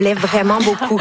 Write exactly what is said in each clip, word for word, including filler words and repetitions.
plaît vraiment beaucoup.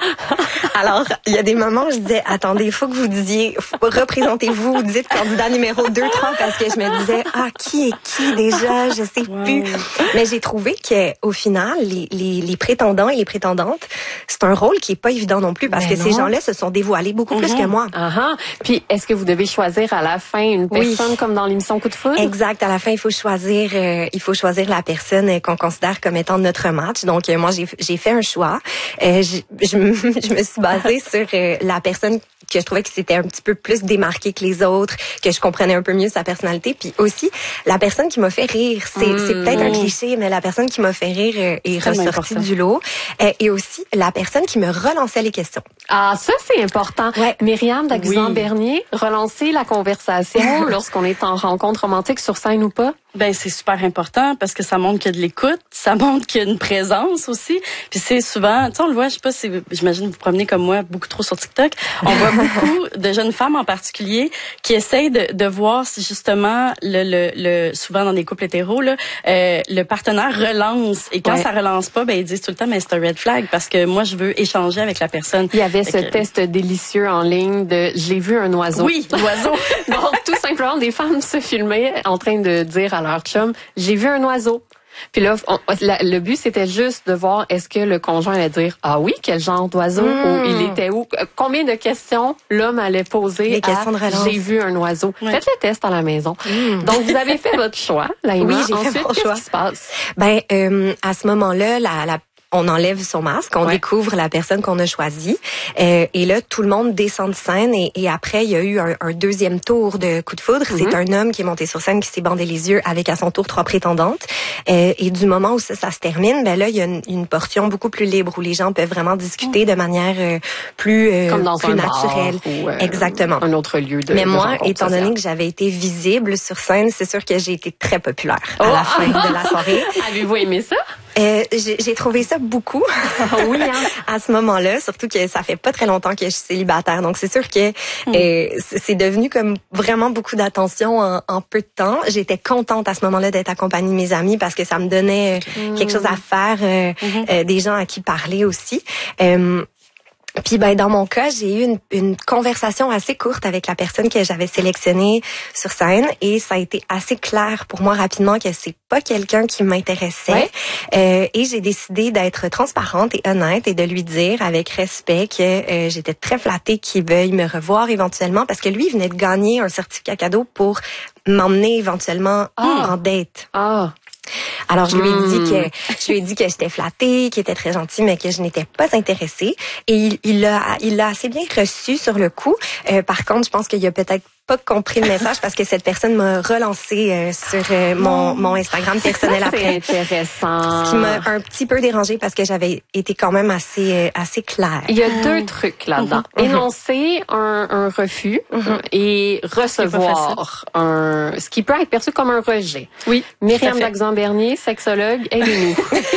Alors, il y a des moments où je disais, attendez, il faut que vous disiez, représentez-vous, vous dites candidat numéro deux, trois, parce que je me disais, ah, qui est qui déjà? Je sais wow. plus. Mais j'ai trouvé qu'au final, les, les, les prétendants et les prétendantes, c'est un rôle qui est pas évident non plus, parce Mais que non. ces gens-là se sont dévoilés beaucoup mm-hmm. plus que moi. Uh-huh. Puis, est-ce que vous devez choisir à la fin une personne oui. comme dans l'émission Coup de foudre? Exact. À la fin, il faut choisir, euh, il faut choisir la personne qu'on considère comme étant notre match. Donc, euh, moi, j'ai, j'ai fait un choix. Euh, je, je, me, je me suis basée sur euh, la personne que je trouvais que c'était un petit peu plus démarqué que les autres, que je comprenais un peu mieux sa personnalité, puis aussi la personne qui m'a fait rire. C'est, mmh. c'est peut-être un cliché, mais la personne qui m'a fait rire euh, est c'est ressortie du lot. Euh, et aussi la personne qui me relançait les questions. Ah, ça c'est important. Ouais. Myriam Daguizan-Bernier, oui. relancer la conversation lorsqu'on est en rencontre romantique sur scène ou pas? Ben c'est super important parce que ça montre qu'il y a de l'écoute, ça montre qu'il y a une présence aussi. Puis c'est souvent, tu sais, on le voit, je sais pas si j'imagine vous promenez comme moi beaucoup trop sur TikTok. On voit beaucoup de jeunes femmes en particulier qui essayent de, de voir si justement le, le, le souvent dans des couples hétéros là, euh, le partenaire relance et quand ouais. ça relance pas, ben ils disent tout le temps mais c'est un red flag parce que moi je veux échanger avec la personne. Il y avait fait ce que... test délicieux en ligne de j'ai vu un oiseau. Oui, l'oiseau. Donc tout simplement des femmes se filmaient en train de dire à leur chum, j'ai vu un oiseau. Puis là, on, la, le but, c'était juste de voir est-ce que le conjoint allait dire « Ah oui, quel genre d'oiseau? Mmh. » ou « Il était où? » Combien de questions l'homme allait poser Les à questions de relance. « J'ai vu un oiseau. Ouais. » Faites le test à la maison. Mmh. Donc, vous avez fait votre choix, Laïma. Oui, j'ai Ensuite, fait mon qu'est-ce choix. qui se passe? Ben, euh, à ce moment-là, la, la on enlève son masque, on ouais. découvre la personne qu'on a choisie. Euh, et là, tout le monde descend de scène. Et, et après, il y a eu un, un deuxième tour de Coup de foudre. Mm-hmm. C'est un homme qui est monté sur scène, qui s'est bandé les yeux avec à son tour trois prétendantes. Euh, et du moment où ça, ça se termine, ben là, il y a une, une portion beaucoup plus libre où les gens peuvent vraiment discuter mm. de manière euh, plus, euh, Comme dans plus un naturelle. Bar ou, euh, Exactement. Un autre lieu de Mais de moi, étant sociale. donné que j'avais été visible sur scène, c'est sûr que j'ai été très populaire oh. à la fin de la soirée. Avez-vous aimé ça? Euh, j'ai, j'ai trouvé ça beaucoup. oui, hein? À ce moment-là, surtout que ça fait pas très longtemps que je suis célibataire. Donc, c'est sûr que mm. euh, c'est devenu comme vraiment beaucoup d'attention en, en peu de temps. J'étais contente à ce moment-là d'être accompagnée de mes amis parce que ça me donnait mm. quelque chose à faire, euh, mm-hmm. euh, des gens à qui parler aussi. Euh, Puis ben dans mon cas, j'ai eu une, une conversation assez courte avec la personne que j'avais sélectionnée sur scène et ça a été assez clair pour moi rapidement que c'est pas quelqu'un qui m'intéressait. Ouais. Euh, et j'ai décidé d'être transparente et honnête et de lui dire avec respect que euh, j'étais très flattée qu'il veuille me revoir éventuellement parce que lui il venait de gagner un certificat cadeau pour m'emmener éventuellement ah. en date. Ah. Alors je lui ai dit que je lui ai dit que j'étais flattée, qu'il était très gentil, mais que je n'étais pas intéressée. Et il, il l'a il l'a assez bien reçu sur le coup. Euh, par contre, je pense qu'il a peut-être pas compris le message parce que cette personne m'a relancé euh, sur euh, mon mon Instagram personnel après. C'est intéressant. Ce qui m'a un petit peu dérangée parce que j'avais été quand même assez euh, assez claire. Il y a deux trucs là-dedans. Mm-hmm. Énoncer un, un refus mm-hmm. et recevoir un ce qui peut être perçu comme un rejet. Oui. Myriam Daguizan-Bernier, sexologue, aidez-nous.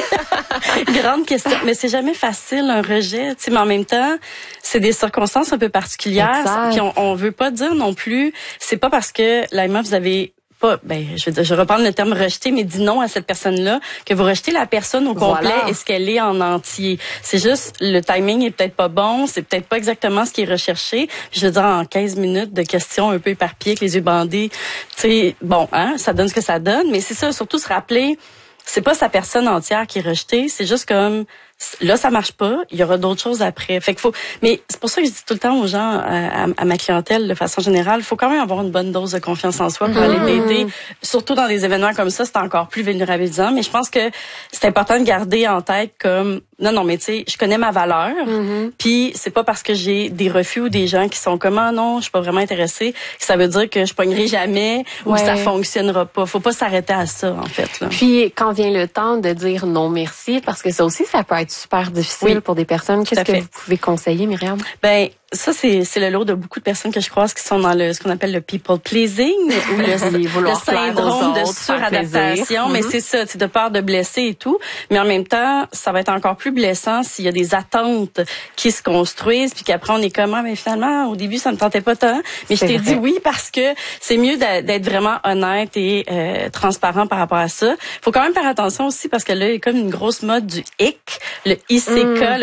Grande question, mais c'est jamais facile un rejet, tu sais, mais en même temps, c'est des circonstances un peu particulières, exact. Puis on, on veut pas dire non plus, c'est pas parce que Laïma vous avez pas, ben je vais je reprends le terme rejeter, mais dit non à cette personne-là que vous rejetez la personne au complet voilà. et ce qu'elle est en entier. C'est juste le timing est peut-être pas bon, c'est peut-être pas exactement ce qui est recherché. Puis je veux dire en quinze minutes de questions un peu éparpillées avec les yeux bandés, tu sais, bon, hein, ça donne ce que ça donne, mais c'est ça, surtout se rappeler. C'est pas sa personne entière qui est rejetée, c'est juste comme là ça marche pas, il y aura d'autres choses après. Fait qu'il faut mais c'est pour ça que je dis tout le temps aux gens à, à, à ma clientèle de façon générale, il faut quand même avoir une bonne dose de confiance en soi pour mmh. aller t'aider, surtout dans des événements comme ça, c'est encore plus vulnérabilisant, mais je pense que c'est important de garder en tête comme non non mais tu sais, je connais ma valeur. Mmh. Puis c'est pas parce que j'ai des refus ou des gens qui sont comme ah non, je suis pas vraiment intéressée, que ça veut dire que je pognerai jamais ou ouais. que ça fonctionnera pas. Faut pas s'arrêter à ça en fait là. Puis quand vient le temps de dire non merci parce que ça aussi ça peut être super difficile oui, pour des personnes. Qu'est-ce que vous pouvez conseiller, Myriam? Ben ça, c'est, c'est le lot de beaucoup de personnes que je croise qui sont dans le, ce qu'on appelle le people pleasing ou le, le syndrome de suradaptation. Mais mm-hmm. c'est ça, c'est de peur de blesser et tout. Mais en même temps, ça va être encore plus blessant s'il y a des attentes qui se construisent puis qu'après on est comme, ah, mais finalement, au début, ça me tentait pas tant. Mais c'est je t'ai vrai. dit oui parce que c'est mieux d'être vraiment honnête et euh, transparent par rapport à ça. Faut quand même faire attention aussi parce que là, il y a comme une grosse mode du hic, le I C K, mm.